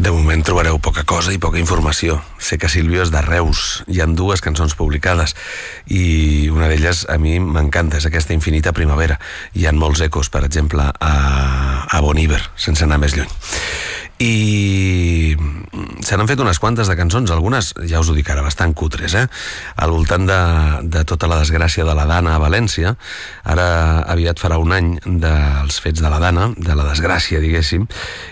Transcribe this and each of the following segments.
De moment trobareu poca cosa i poca informació. Sé que Silvio és de Reus. Hi ha 2 cançons publicades i una d'elles a mi m'encanta, és aquesta Infinita Primavera. Hi ha molts ecos, per exemple, a Bon Iver, sense anar més lluny. I se n'han fet unes quantes de cançons, algunes, ja us ho dic ara, bastant cutres, al voltant de tota la desgràcia de la Dana a València. Ara aviat farà un any dels fets de la Dana, de la desgràcia, diguéssim,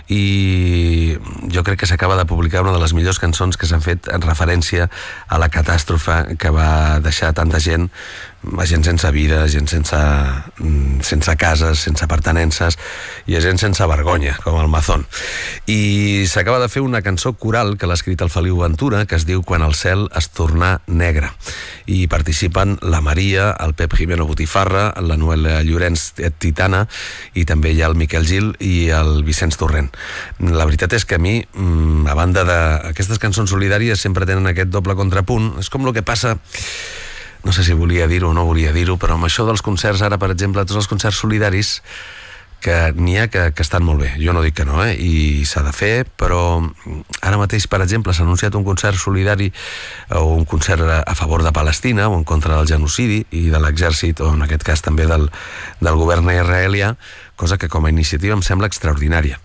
i jo crec que s'acaba de publicar una de les millors cançons que s'han fet en referència a la catàstrofe que va deixar tanta gent, gent sense vida, gent sense cases, sense pertenences, i gent sense vergonya, com el Mazón. I s'acaba de fer una cançó coral que l'ha escrit el Feliu Ventura, que es diu Quan el cel es tornà negre. I participen la Maria, el Pep Jimeno Botifarra, la Noel Llorenç Titana, i també hi ha el Miquel Gil i el Vicenç Torrent. La veritat és que a mi, a banda d'aquestes cançons solidàries, sempre tenen aquest doble contrapunt. És com el que passa... No sé si volia dir-ho o no volia dir-ho, però amb això dels concerts, ara, per exemple, tots els concerts solidaris, que n'hi ha que estan molt bé. Jo no dic que no, i s'ha de fer, però ara mateix, per exemple, s'ha anunciat un concert solidari o un concert a favor de Palestina o en contra del genocidi i de l'exèrcit, o en aquest cas també del govern israelià, cosa que com a iniciativa em sembla extraordinària.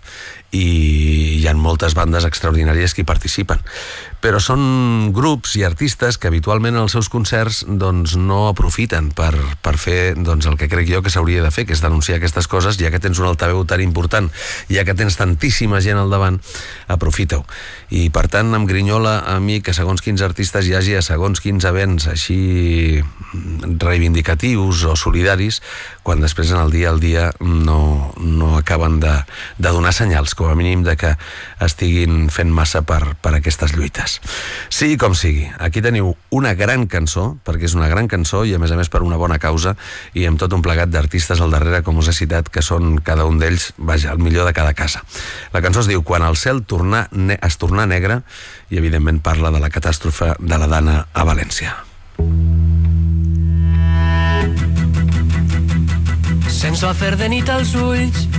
I hi ha moltes bandes extraordinàries que hi participen, però són grups i artistes que habitualment en els seus concerts doncs no aprofiten per fer el que crec jo que s'hauria de fer, que és denunciar aquestes coses. Ja que tens un altaveu tan important, ja que tens tantíssima gent al davant, aprofita-ho. I per tant em grinyola a mi que segons quins artistes hi hagi a segons quins events així reivindicatius o solidaris, quan després en el dia al dia no acaben de donar senyals, com a mínim, de que estiguin fent massa per aquestes lluites. Sigui com sigui, aquí teniu una gran cançó, perquè és una gran cançó i a més per una bona causa, i amb tot un plegat d'artistes al darrere, com us he citat, que són cada un d'ells, vaja, el millor de cada casa. La cançó es diu Quan el cel es tornà negre i evidentment parla de la catàstrofe de la Dana a València. Sense fer de nit als ulls